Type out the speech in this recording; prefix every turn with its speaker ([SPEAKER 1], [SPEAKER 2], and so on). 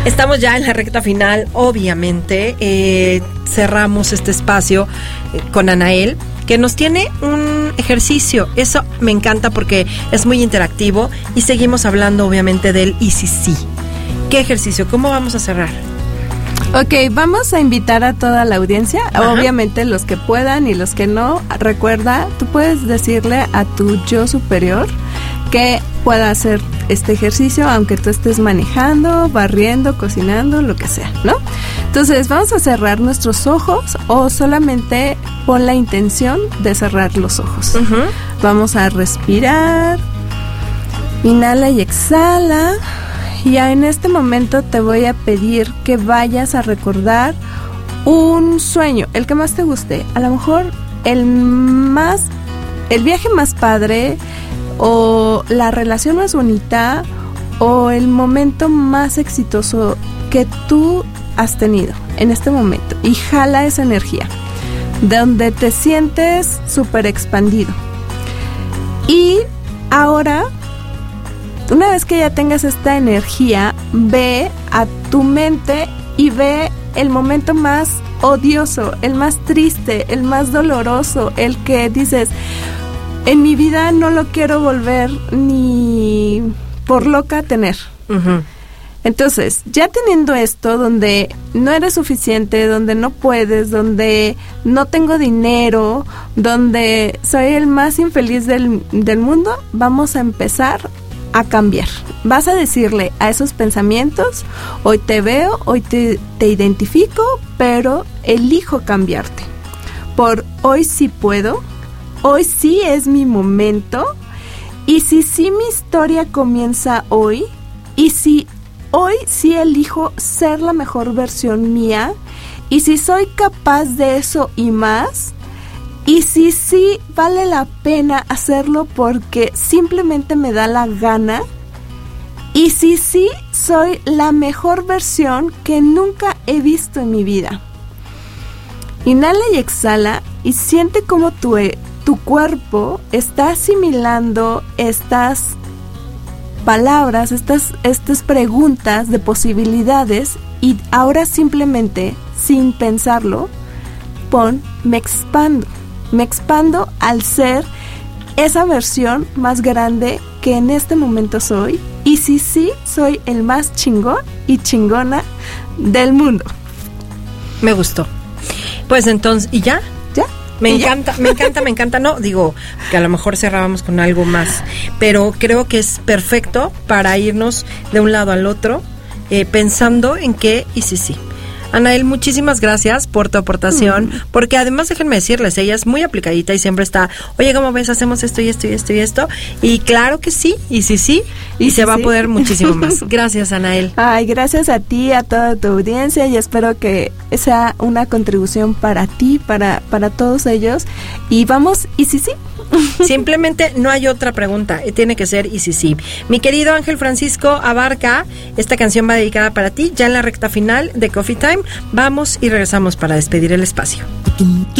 [SPEAKER 1] Estamos ya en la recta final, obviamente. Cerramos este espacio con Anael, que nos tiene un ejercicio. Eso me encanta porque es muy interactivo y seguimos hablando, obviamente, del y si sí. ¿Qué ejercicio? ¿Cómo vamos a cerrar?
[SPEAKER 2] Ok, vamos a invitar a toda la audiencia, obviamente los que puedan y los que no. Recuerda, tú puedes decirle a tu yo superior que pueda hacer este ejercicio aunque tú estés manejando, barriendo, cocinando, lo que sea, ¿no? Entonces vamos a cerrar nuestros ojos o solamente pon la intención de cerrar los ojos. Vamos a respirar, inhala y exhala. Y en este momento te voy a pedir que vayas a recordar un sueño, el que más te guste. A lo mejor el viaje más padre, o la relación más bonita, o el momento más exitoso que tú has tenido en este momento. Y jala esa energía, donde te sientes súper expandido. Y ahora, una vez que ya tengas esta energía, ve a tu mente y ve el momento más odioso, el más triste, el más doloroso, el que dices, en mi vida no lo quiero volver ni por loca a tener. Entonces, ya teniendo esto, donde no eres suficiente, donde no puedes, donde no tengo dinero, donde soy el más infeliz del mundo, vamos a empezar a cambiar. Vas a decirle a esos pensamientos, hoy te veo, hoy te identifico, pero elijo cambiarte. Por hoy sí puedo, hoy sí es mi momento, y si sí mi historia comienza hoy, y si hoy sí elijo ser la mejor versión mía, y si soy capaz de eso y más, y si sí vale la pena hacerlo porque simplemente me da la gana, y si sí soy la mejor versión que nunca he visto en mi vida. Inhala y exhala y siente cómo tu cuerpo está asimilando estas palabras, estas preguntas de posibilidades, y ahora simplemente, sin pensarlo, pon me expando. Me expando al ser esa versión más grande que en este momento soy, y si sí soy el más chingón y chingona del mundo.
[SPEAKER 1] Me gustó. Pues entonces, ¿y ya?
[SPEAKER 2] ¿Ya?
[SPEAKER 1] Me encanta. No, digo, que a lo mejor cerrábamos con algo más, pero creo que es perfecto para irnos de un lado al otro, pensando en qué y si sí. Anael, muchísimas gracias por tu aportación, porque además déjenme decirles, ella es muy aplicadita y siempre está, oye, ¿cómo ves? Hacemos esto y esto y esto y esto, y claro que sí, y sí, y se va a poder muchísimo más. Gracias, Anael.
[SPEAKER 2] Ay, gracias a ti, a toda tu audiencia, y espero que sea una contribución para ti, para todos ellos, y vamos, y sí.
[SPEAKER 1] Simplemente no hay otra pregunta, tiene que ser y sí. Mi querido Ángel Francisco Abarca, esta canción va dedicada para ti, ya en la recta final de Coffee Time. Vamos y regresamos para despedir el espacio.